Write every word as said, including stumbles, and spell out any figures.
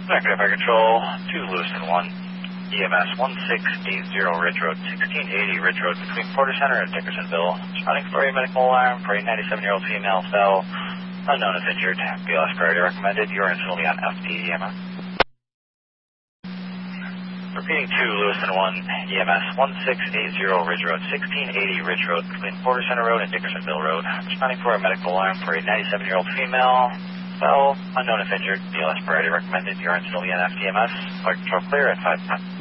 Negative Air Control, two Lewiston one, E M S one six eight zero Ridge Road, sixteen eighty Ridge Road between Porter Center and Dickersonville. Responding for a medical alarm for a ninety-seven-year-old female fell, unknown if injured. B L S priority recommended. You are instantly on F D E M S. Repeating two Lewiston one, E M S one six eight zero Ridge Road, sixteen eighty Ridge Road between Porter Center Road and Dickersonville Road. Responding for a medical alarm for a ninety-seven-year-old female fell, unknown if injured. B L S priority recommended. You are instantly on F D M S. Flight control clear at five.